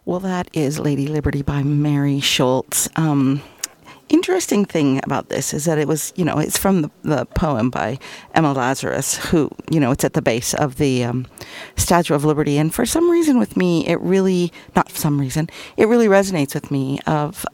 Well, that is Lady Liberty by Mary Schultz. Interesting thing about this is that it was, it's from the poem by Emma Lazarus, who, it's at the base of the Statue of Liberty. And for some reason with me, it really resonates with me of,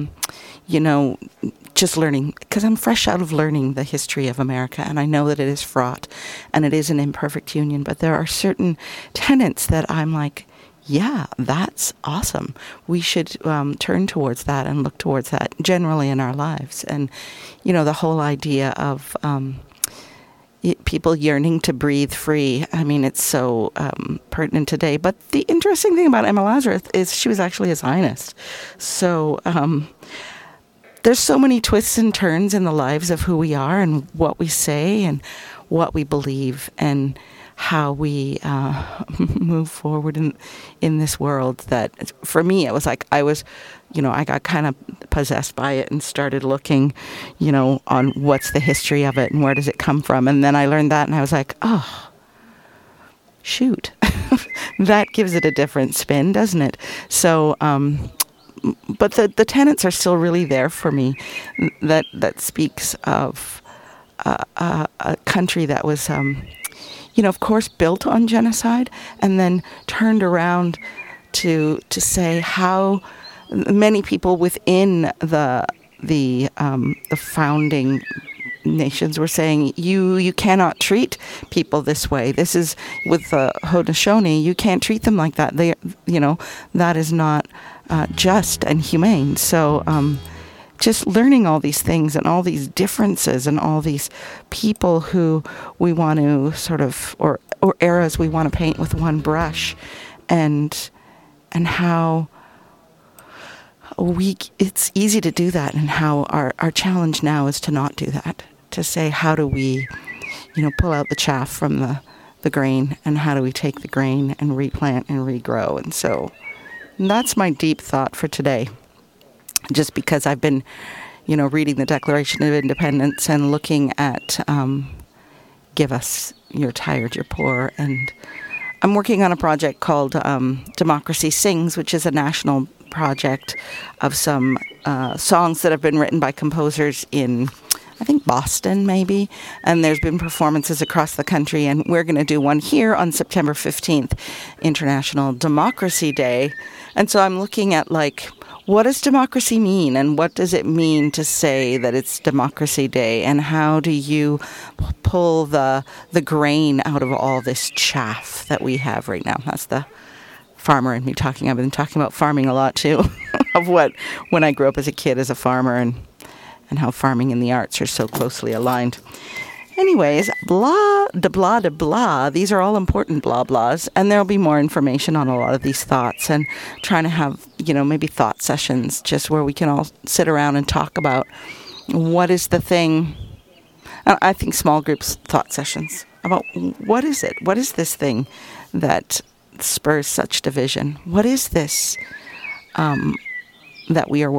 just learning, because I'm fresh out of learning the history of America, and I know that it is fraught and it is an imperfect union, but there are certain tenets that I'm like, yeah, that's awesome. We should turn towards that and look towards that generally in our lives. And, the whole idea of people yearning to breathe free, I mean, it's so pertinent today. But the interesting thing about Emma Lazarus is she was actually a Zionist. So there's so many twists and turns in the lives of who we are and what we say and what we believe and how we move forward in this world, that for me it was like I got kind of possessed by it and started looking on what's the history of it and where does it come from, and then I learned that and I was like, oh shoot, that gives it a different spin, doesn't it? So but the tenets are still really there for me, that speaks of a country that was of course, built on genocide, and then turned around to say how many people within the founding nations were saying, you cannot treat people this way. This is with the Haudenosaunee. You can't treat them like that. That is not just and humane. So just learning all these things and all these differences and all these people who we want to sort of, or eras we want to paint with one brush, and how it's easy to do that, and how our challenge now is to not do that, to say, how do we, pull out the chaff from the grain, and how do we take the grain and replant and regrow. And so that's my deep thought for today. Just because I've been, reading the Declaration of Independence and looking at Give Us, You're Tired, You're Poor. And I'm working on a project called Democracy Sings, which is a national project of some songs that have been written by composers in, I think, Boston, maybe. And there's been performances across the country. And we're going to do one here on September 15th, International Democracy Day. And so I'm looking at, what does democracy mean, and what does it mean to say that it's Democracy Day, and how do you pull the grain out of all this chaff that we have right now? That's the farmer in me talking. I've been talking about farming a lot too, of when I grew up as a kid as a farmer, and how farming and the arts are so closely aligned. Anyways, blah, de blah, de blah. These are all important blah blahs, and there'll be more information on a lot of these thoughts, and trying to have, maybe thought sessions just where we can all sit around and talk about what is the thing. I think small groups thought sessions about what is it? What is this thing that spurs such division? What is this that we are